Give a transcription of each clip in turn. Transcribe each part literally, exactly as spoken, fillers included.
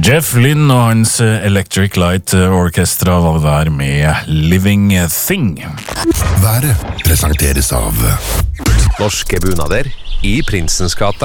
Jeff Lynne og hans Electric Light Orchestra var der med Living Thing. Været presenteres av Norske bunader i Prinsens gate.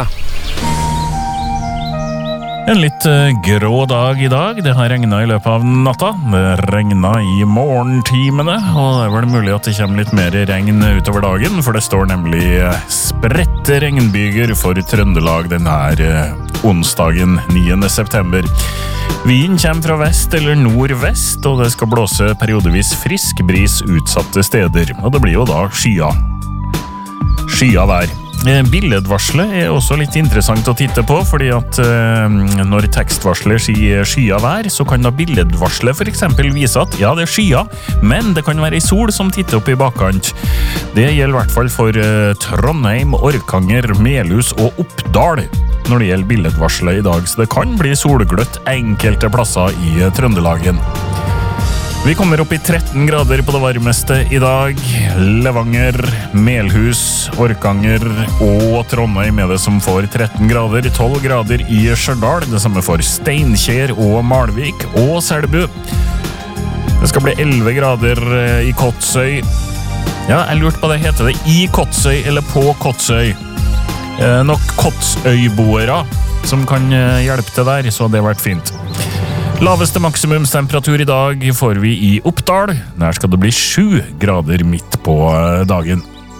En litt grå dag i dag. Det har regnet i løpet av natta. Det regnet i morgentimene, og det er vel mulig at det kommer litt mer regn utover dagen, for det står nemlig spredte regnbyger for Trøndelag denne onsdagen niende september. Vinden kommer fra vest eller nordvest, og det skal blåse periodevis frisk bris utsatte steder, og det blir jo da skya. Skya vær. Billedvarslet er også litt interessant å titte på, fordi at eh, når tekstvarsler sier skya vær, så kan da billedvarslet for eksempel vise at ja, det er skya, men det kan være en sol som titter opp i bakkant. Det gjelder i hvert fall for eh, Trondheim, Orkanger, Melhus og Oppdal når det gjelder billedvarslet i dag, så det kan bli solgløtt enkelte plasser i eh, Trøndelagen. Vi kommer opp i tretten grader på det varmeste i dag. Levanger, Melhus, Orkanger og Trondheim er det som får tretten grader. tolv grader i Stjørdal, det samme for Steinkjer og Malvik og Selbu. Det skal bli elleve grader i Kotsøy. Ja, jeg lurte på det, heter det i Kotsøy eller på Kotsøy? Eh, nok Kotsøyboere som kan hjelpe til der, så det har vært fint. Laveste maksimumstemperatur i dag får vi i Oppdal. Der skal det bli sju grader midt på dagen.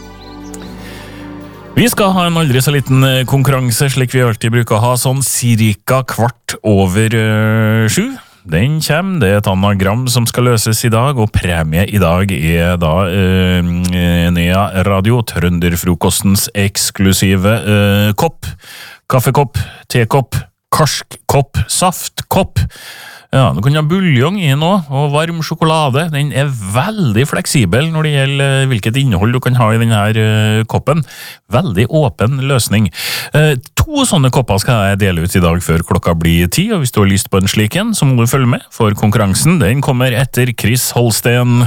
Vi skal ha en aldri så liten konkurranse, slik vi alltid bruker å ha, sånn cirka kvart over uh, sju. Den kommer, det er et anagram som skal løses i dag, og premie i dag er da uh, Nea Radio, Trønderfrokostens eksklusive uh, kopp, kaffekopp, tekopp, karskkopp, saftkopp. Ja, du kan ha buljong i nå, og varm sjokolade. Den er veldig fleksibel når det gjelder hvilket innhold du kan ha i denne uh, koppen. Veldig åpen løsning. Uh, to sånne kopper skal jeg dele ut i dag før klokka blir ti, og hvis du har lyst på en slik en, så må du følge med, for konkurransen den kommer etter Chris Holsten,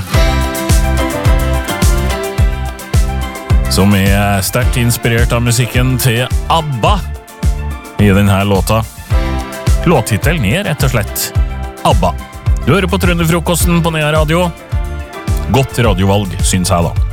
som er sterkt inspirert av musikken til ABBA i denne låta. Låttitelen er rett og slett ABBA. Du hører på Trønderfrokosten på Nea Radio. Godt radiovalg, syns jeg da.